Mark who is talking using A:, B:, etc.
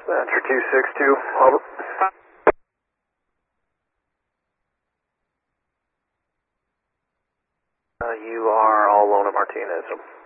A: Dispatcher 262, over. You are all alone at Martinez.